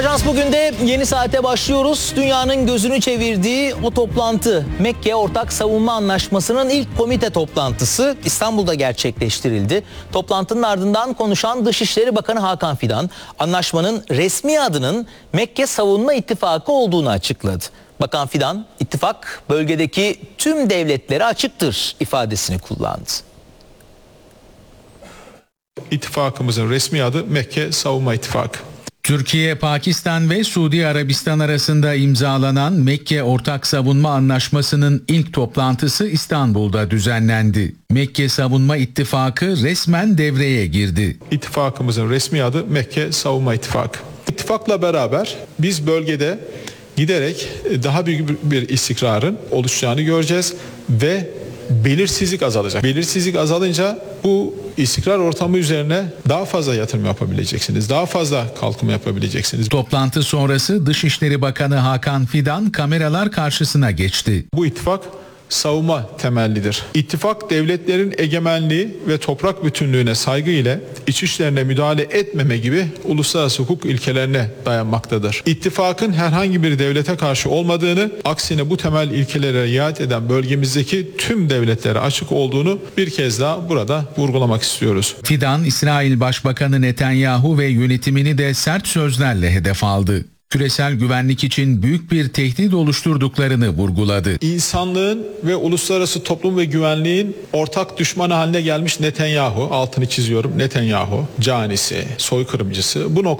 Ajans bugün de yeni saate başlıyoruz. Dünyanın gözünü çevirdiği o toplantı, Mekke Ortak Savunma Anlaşması'nın ilk komite toplantısı İstanbul'da gerçekleştirildi. Toplantının ardından konuşan Dışişleri Bakanı Hakan Fidan, anlaşmanın resmi adının Mekke Savunma İttifakı olduğunu açıkladı. Bakan Fidan, ittifak bölgedeki tüm devletlere açıktır ifadesini kullandı. İttifakımızın resmi adı Mekke Savunma İttifakı. Türkiye, Pakistan ve Suudi Arabistan arasında imzalanan Mekke Ortak Savunma Anlaşması'nın ilk toplantısı İstanbul'da düzenlendi. Mekke Savunma İttifakı resmen devreye girdi. İttifakımızın resmi adı Mekke Savunma İttifakı. İttifakla beraber biz bölgede giderek daha büyük bir istikrarın oluşacağını göreceğiz ve belirsizlik azalacak. Belirsizlik azalınca bu istikrar ortamı üzerine daha fazla yatırım yapabileceksiniz. Daha fazla kalkınma yapabileceksiniz. Toplantı sonrası Dışişleri Bakanı Hakan Fidan kameralar karşısına geçti. Bu ittifak savunma temellidir. İttifak devletlerin egemenliği ve toprak bütünlüğüne saygı ile iç işlerine müdahale etmeme gibi uluslararası hukuk ilkelerine dayanmaktadır. İttifakın herhangi bir devlete karşı olmadığını, aksine bu temel ilkelere riayet eden bölgemizdeki tüm devletlere açık olduğunu bir kez daha burada vurgulamak istiyoruz. Fidan, İsrail Başbakanı Netanyahu ve yönetimini de sert sözlerle hedef aldı. Küresel güvenlik için büyük bir tehdit oluşturduklarını vurguladı. İnsanlığın ve uluslararası toplum ve güvenliğin ortak düşmanı haline gelmiş Netanyahu, altını çiziyorum, Netanyahu, canisi, soykırımcısı bu